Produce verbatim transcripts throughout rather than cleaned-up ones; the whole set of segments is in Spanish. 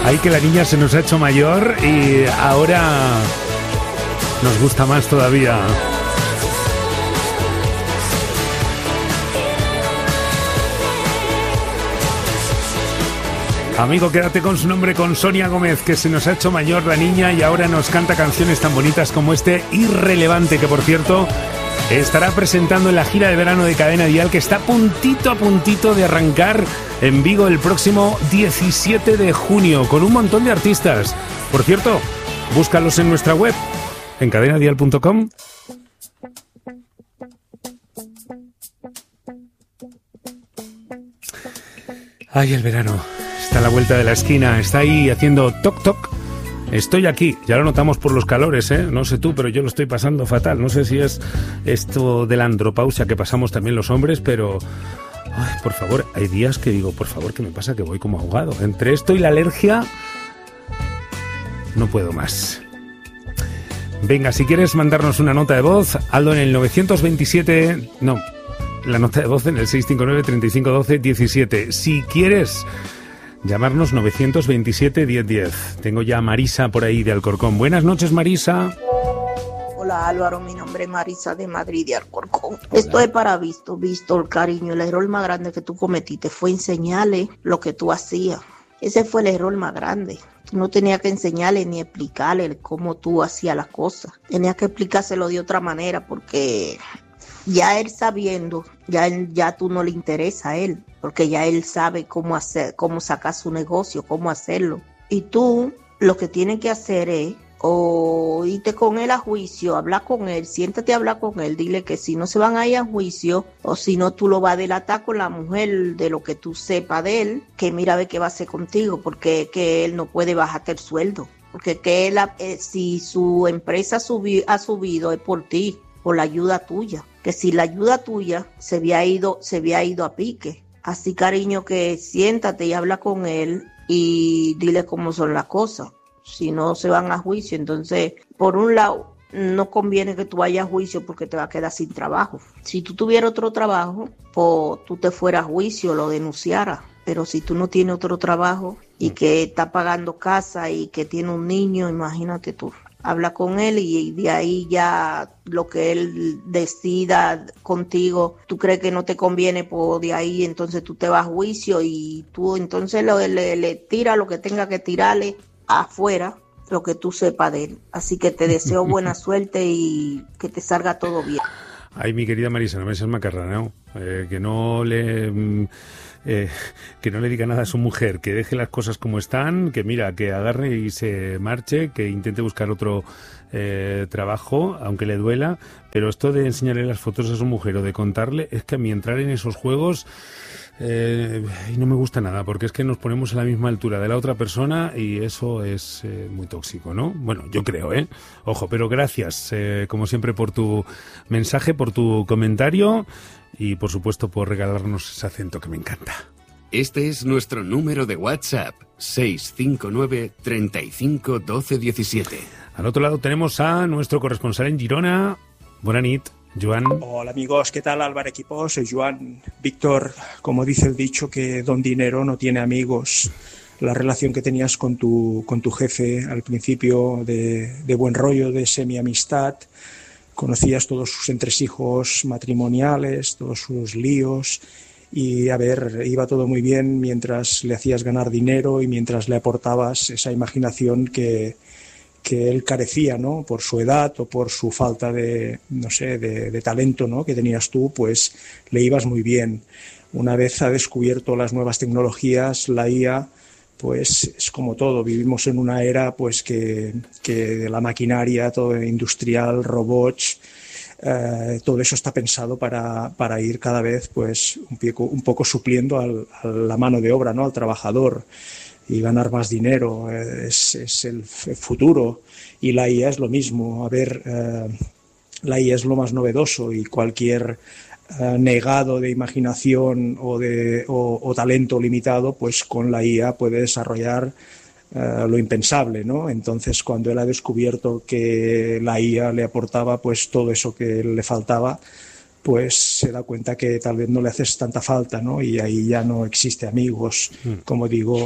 Ay, que la niña se nos ha hecho mayor y ahora nos gusta más todavía. Amigo, quédate con su nombre, con Sonia Gómez, que se nos ha hecho mayor la niña y ahora nos canta canciones tan bonitas como este Irrelevante, que por cierto estará presentando en la gira de verano de Cadena Dial, que está puntito a puntito de arrancar en Vigo el próximo diecisiete de junio, con un montón de artistas. Por cierto, búscalos en nuestra web, en cadena dial punto com. Ay, el verano está a la vuelta de la esquina, está ahí haciendo toc toc. Estoy aquí, ya lo notamos por los calores, ¿eh? No sé tú, pero yo lo estoy pasando fatal. No sé si es esto de la andropausia que pasamos también los hombres, pero... Ay, por favor, hay días que digo, por favor, ¿qué me pasa? Que voy como ahogado. Entre esto y la alergia, no puedo más. Venga, si quieres mandarnos una nota de voz, hazlo en el novecientos veintisiete... No, la nota de voz en el seiscientos cincuenta y nueve, treinta y cinco doce, diecisiete. Si quieres... llamarnos novecientos veintisiete, diez diez. Tengo ya a Marisa por ahí de Alcorcón. Buenas noches, Marisa. Hola, Álvaro, mi nombre es Marisa de Madrid, de Alcorcón. Hola. Esto es para visto, visto, el cariño. El error más grande que tú cometiste fue enseñarle lo que tú hacías. Ese fue el error más grande. Tú no tenías que enseñarle ni explicarle cómo tú hacías las cosas. Tenías que explicárselo de otra manera porque ya él sabiendo, ya, él, ya tú no le interesa a él. Porque ya él sabe cómo hacer, cómo sacar su negocio, cómo hacerlo. Y tú lo que tienes que hacer es o irte con él a juicio, hablar con él, siéntate a hablar con él, dile que si no se van a ir a juicio, o si no tú lo vas a delatar con la mujer de lo que tú sepas de él, que mira a ver qué va a hacer contigo, porque que él no puede bajarte el sueldo. Porque que él, eh, si su empresa subi, ha subido es por ti, por la ayuda tuya. Que si la ayuda tuya se había ido, se había ido a pique. Así, cariño, que siéntate y habla con él y dile cómo son las cosas. Si no se van a juicio, entonces, por un lado, no conviene que tú vayas a juicio porque te vas a quedar sin trabajo. Si tú tuvieras otro trabajo, pues tú te fueras a juicio, lo denunciaras. Pero si tú no tienes otro trabajo y que está pagando casa y que tiene un niño, imagínate tú. Habla con él y de ahí ya lo que él decida contigo, tú crees que no te conviene, pues de ahí entonces tú te vas a juicio y tú entonces le, le, le tira lo que tenga que tirarle afuera, lo que tú sepas de él. Así que te deseo buena suerte y que te salga todo bien. Ay, mi querida Marisa, no me seas macarrón, eh, que no le... Eh, que no le diga nada a su mujer, que deje las cosas como están, que mira, que agarre y se marche, que intente buscar otro eh, trabajo, aunque le duela, pero esto de enseñarle las fotos a su mujer o de contarle, es que a mí entrar en esos juegos eh, no me gusta nada, porque es que nos ponemos a la misma altura de la otra persona y eso es eh, muy tóxico, ¿no? Bueno, yo creo, ¿eh? Ojo, pero gracias, eh, como siempre, por tu mensaje, por tu comentario y, por supuesto, por regalarnos ese acento que me encanta. Este es nuestro número de WhatsApp, seis cinco nueve, treinta y cinco, doce, diecisiete. Al otro lado tenemos a nuestro corresponsal en Girona. Buena nit, Joan. Hola amigos, ¿qué tal, Álvaro Equipo? Soy Joan. Víctor, como dice el dicho, que don dinero no tiene amigos. La relación que tenías con tu, con tu jefe al principio de, de buen rollo, de semi-amistad, conocías todos sus entresijos matrimoniales, todos sus líos y, a ver, iba todo muy bien mientras le hacías ganar dinero y mientras le aportabas esa imaginación que, que él carecía, ¿no? Por su edad o por su falta de, no sé, de, de talento, ¿no? Que tenías tú, pues le ibas muy bien. Una vez ha descubierto las nuevas tecnologías, la I A, pues es como todo, vivimos en una era pues que, que la maquinaria, todo industrial, robots, eh, todo eso está pensado para, para ir cada vez pues un poco, un poco supliendo al, a la mano de obra, ¿no? Al trabajador y ganar más dinero, eh, es, es el futuro y la I A es lo mismo. A ver, eh, la I A es lo más novedoso y cualquier Uh, negado de imaginación o de o, o talento limitado, pues con la I A puede desarrollar uh, lo impensable, ¿no? Entonces, cuando él ha descubierto que la I A le aportaba pues todo eso que le faltaba, pues se da cuenta que tal vez no le haces tanta falta, ¿no? Y ahí ya no existe amigos. Mm. Como digo,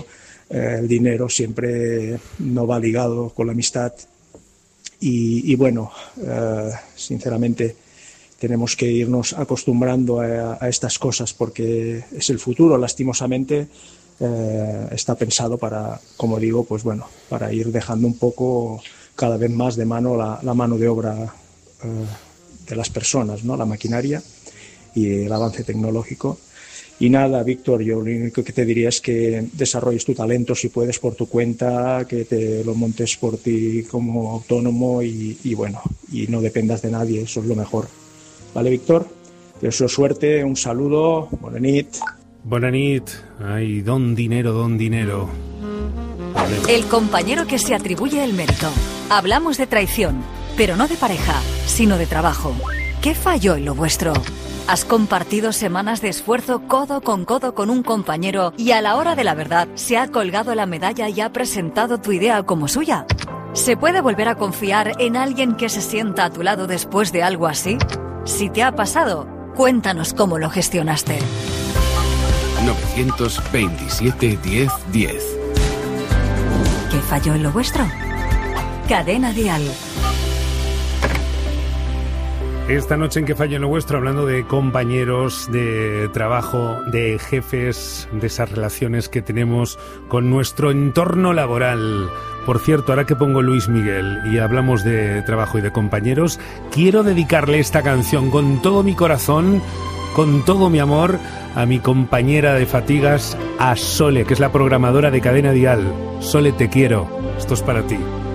eh, el dinero siempre no va ligado con la amistad. Y, y bueno, eh, sinceramente tenemos que irnos acostumbrando a, a estas cosas porque es el futuro, lastimosamente. Eh, está pensado para, como digo, pues bueno, para ir dejando un poco cada vez más de mano la, la mano de obra eh, de las personas, ¿no? La maquinaria y el avance tecnológico. Y nada, Víctor, yo lo único que te diría es que desarrolles tu talento si puedes por tu cuenta, que te lo montes por ti como autónomo y, y bueno, y no dependas de nadie, eso es lo mejor. ¿Vale, Víctor? Te deseo suerte, un saludo, bona nit. Bona nit. Ay, don dinero, don dinero. Vale. El compañero que se atribuye el mérito. Hablamos de traición, pero no de pareja, sino de trabajo. ¿Qué falló en lo vuestro? ¿Has compartido semanas de esfuerzo codo con codo con un compañero y a la hora de la verdad se ha colgado la medalla y ha presentado tu idea como suya? ¿Se puede volver a confiar en alguien que se sienta a tu lado después de algo así? Si te ha pasado, cuéntanos cómo lo gestionaste. nueve veintisiete diez diez. ¿Qué falló en lo vuestro? Cadena Dial. Esta noche en Que fallo en lo vuestro, hablando de compañeros, de trabajo, de jefes, de esas relaciones que tenemos con nuestro entorno laboral. Por cierto, ahora que pongo Luis Miguel y hablamos de trabajo y de compañeros, quiero dedicarle esta canción con todo mi corazón, con todo mi amor, a mi compañera de fatigas, a Sole, que es la programadora de Cadena Dial. Sole, te quiero. Esto es para ti.